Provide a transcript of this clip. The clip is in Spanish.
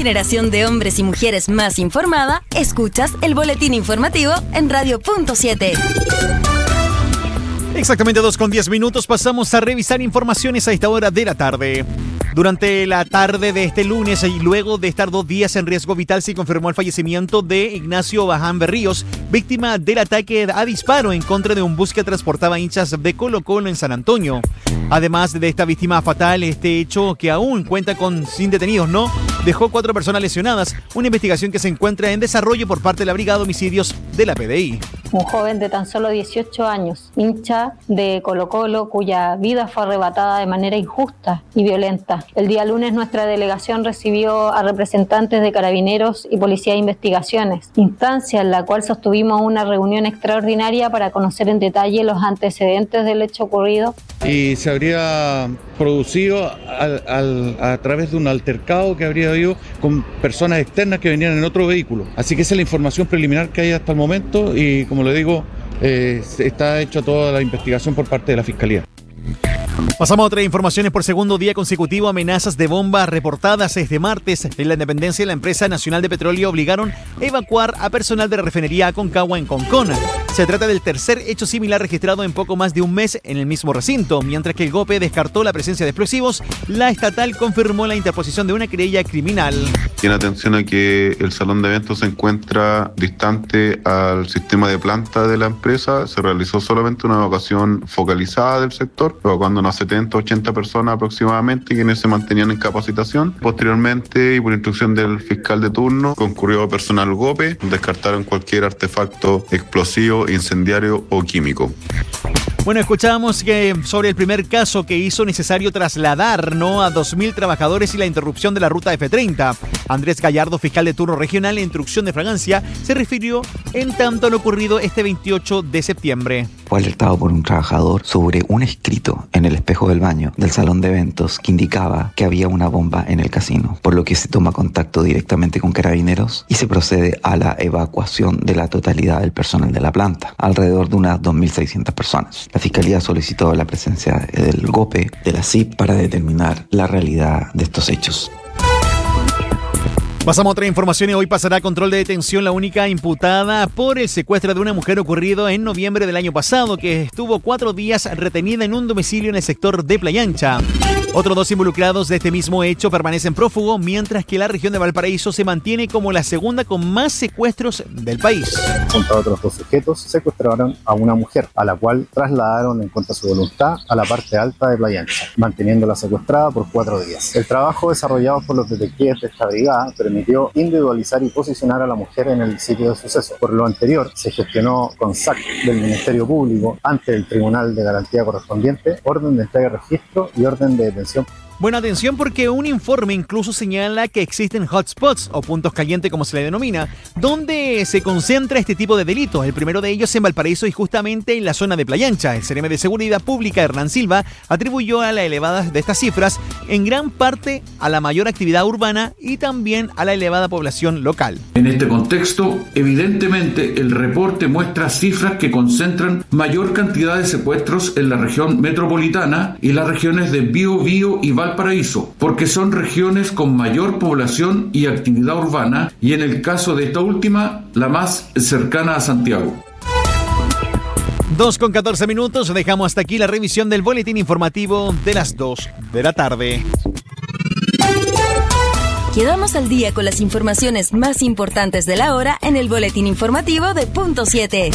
generación de hombres y mujeres más informada, escuchas el boletín informativo en Radio Punto 7. Exactamente 2:10. Pasamos a revisar informaciones a esta hora de la tarde. Durante la tarde de este lunes y luego de estar 2 días en riesgo vital, se confirmó el fallecimiento de Ignacio Baján Berríos, víctima del ataque a disparo en contra de un bus que transportaba hinchas de Colo-Colo en San Antonio. Además de esta víctima fatal, este hecho que aún cuenta sin detenidos, dejó 4 personas lesionadas. Una investigación que se encuentra en desarrollo por parte de la Brigada de Homicidios de la PDI. Un joven de tan solo 18 años, hincha de Colo-Colo, cuya vida fue arrebatada de manera injusta y violenta. El día lunes nuestra delegación recibió a representantes de Carabineros y Policía de Investigaciones, instancia en la cual sostuvimos una reunión extraordinaria para conocer en detalle los antecedentes del hecho ocurrido. Y se habría producido a través de un altercado que habría habido con personas externas que venían en otro vehículo. Así que esa es la información preliminar que hay hasta el momento y, como le digo, está hecha toda la investigación por parte de la Fiscalía. Pasamos a otras informaciones. Por segundo día consecutivo, amenazas de bomba reportadas este martes en la Independencia de la Empresa Nacional de Petróleo obligaron a evacuar a personal de la refinería Aconcagua en Concona. Se trata del tercer hecho similar registrado en poco más de un mes en el mismo recinto. Mientras que el GOPE descartó la presencia de explosivos, la estatal confirmó la interposición de una querella criminal. Tiene atención a que el salón de eventos se encuentra distante al sistema de planta de la empresa. Se realizó solamente una evacuación focalizada del sector, evacuando unas 70, 80 personas aproximadamente, quienes se mantenían en capacitación. Posteriormente, y por instrucción del fiscal de turno, concurrió personal GOPE, descartaron cualquier artefacto explosivo, incendiario o químico. Bueno, escuchábamos que sobre el primer caso que hizo necesario trasladar a 2.000 trabajadores y la interrupción de la ruta F30. Andrés Gallardo, fiscal de turno regional en instrucción de fragancia, se refirió en tanto a lo ocurrido este 28 de septiembre. Fue alertado por un trabajador sobre un escrito en el espejo del baño del salón de eventos que indicaba que había una bomba en el casino, por lo que se toma contacto directamente con Carabineros y se procede a la evacuación de la totalidad del personal de la planta, alrededor de unas 2.600 personas. La Fiscalía solicitó la presencia del GOPE de la CIP para determinar la realidad de estos hechos. Pasamos a otra información y hoy pasará a control de detención la única imputada por el secuestro de una mujer ocurrido en noviembre del año pasado, que estuvo 4 días retenida en un domicilio en el sector de Playa Ancha. Otros 2 involucrados de este mismo hecho permanecen prófugos, mientras que la región de Valparaíso se mantiene como la segunda con más secuestros del país. Junto a otros 2 sujetos, secuestraron a una mujer, a la cual trasladaron en contra de su voluntad a la parte alta de Playa Ancha, manteniéndola secuestrada por 4 días. El trabajo desarrollado por los detectives de esta brigada permitió individualizar y posicionar a la mujer en el sitio de suceso. Por lo anterior, se gestionó con SAC del Ministerio Público ante el Tribunal de Garantía correspondiente, orden de entrega de registro y orden de detención. Bueno, atención, porque un informe incluso señala que existen hotspots o puntos calientes, como se le denomina, donde se concentra este tipo de delitos. El primero de ellos en Valparaíso y justamente en la zona de Playa Ancha. El CRM de Seguridad Pública, Hernán Silva, atribuyó a la elevada de estas cifras en gran parte a la mayor actividad urbana y también a la elevada población local. En este contexto, evidentemente, el reporte muestra cifras que concentran mayor cantidad de secuestros en la región metropolitana y las regiones de Biobío y Valparaíso, porque son regiones con mayor población y actividad urbana, y en el caso de esta última, la más cercana a Santiago. 2:14. Dejamos hasta aquí la revisión del boletín informativo de las 2 de la tarde. Quedamos al día con las informaciones más importantes de la hora en el boletín informativo de Punto 7.